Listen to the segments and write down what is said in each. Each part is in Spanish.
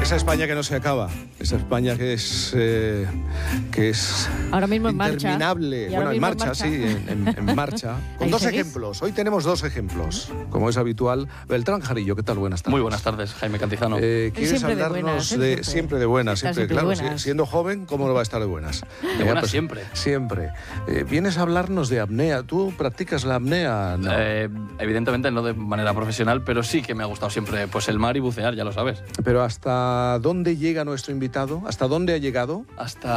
Esa España que no se acaba, esa España que es ahora mismo en marcha. Interminable. Bueno, en marcha, sí, en marcha. Con dos ejemplos. Hoy tenemos dos ejemplos, como es habitual. Beltrán Jarillo, ¿qué tal? Buenas tardes. Muy buenas tardes, Jaime Cantizano. ¿Quieres Siempre hablarnos de buenas, siempre de buenas? Siempre, claro, buenas. siendo joven, ¿cómo no va a estar de buenas? De buenas siempre. Siempre. Vienes a hablarnos de apnea. ¿Tú practicas la apnea? No. Evidentemente no de manera profesional, pero sí que me ha gustado siempre pues el mar y bucear, ya lo sabes. Pero ¿hasta dónde llega nuestro invitado? ¿Hasta dónde ha llegado?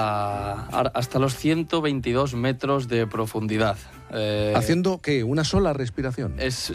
Hasta los 122 metros de profundidad. ¿Haciendo qué? ¿Una sola respiración? Pues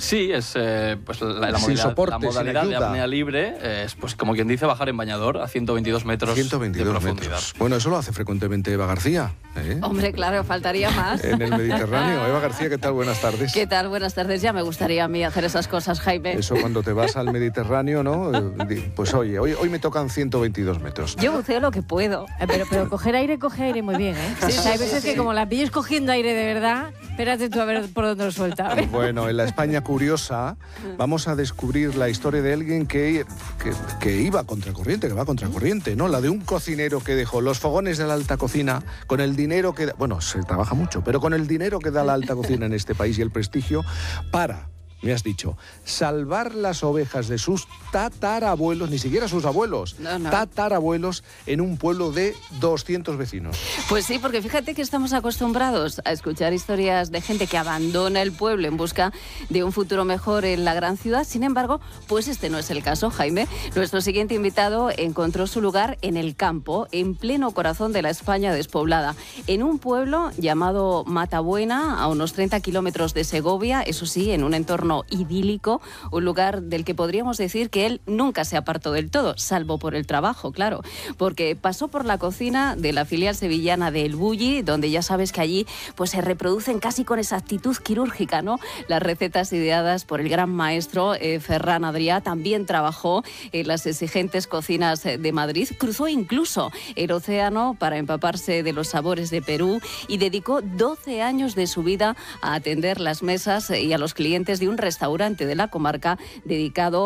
la Sin soporte, sin modalidad de ayuda. apnea libre es, pues como quien dice, bajar en bañador a 122 metros 122 de profundidad. metros. Bueno, eso lo hace frecuentemente Eva García. Hombre, claro, faltaría más. En el Mediterráneo. Eva García, ¿qué tal? Buenas tardes. ¿Qué tal? Buenas tardes. Ya me gustaría a mí hacer esas cosas, Jaime. Eso cuando te vas al Mediterráneo, ¿no? Pues oye, hoy me tocan 122 metros. Yo buceo lo que puedo. Pero coge aire muy bien, ¿eh? Sí, hay veces que como la pilles cogiendo aire de verdad, espérate tú a ver por dónde lo suelta. Bueno, en la España curiosa vamos a descubrir la historia de alguien que iba a contracorriente, que va a contracorriente, ¿no? La de un cocinero que dejó los fogones de la alta cocina con el dinero que... Bueno, se trabaja mucho, pero con el dinero que da la alta cocina en este país y el prestigio para... Me has dicho, salvar las ovejas de sus tatarabuelos, ni siquiera sus abuelos, No. tatarabuelos, en un pueblo de 200 vecinos. Pues sí, porque fíjate que estamos acostumbrados a escuchar historias de gente que abandona el pueblo en busca de un futuro mejor en la gran ciudad. Sin embargo, pues este no es el caso, Jaime. Nuestro siguiente invitado encontró su lugar en el campo, en pleno corazón de la España despoblada, en un pueblo llamado Matabuena, a unos 30 kilómetros de Segovia, eso sí, en un entorno idílico, un lugar del que podríamos decir que él nunca se apartó del todo, salvo por el trabajo, claro, porque pasó por la cocina de la filial sevillana de El Bulli, donde ya sabes que allí pues se reproducen casi con exactitud quirúrgica, ¿no? Las recetas ideadas por el gran maestro Ferran Adrià. También trabajó en las exigentes cocinas de Madrid, cruzó incluso el océano para empaparse de los sabores de Perú y dedicó 12 años de su vida a atender las mesas y a los clientes de un restaurante de la comarca dedicado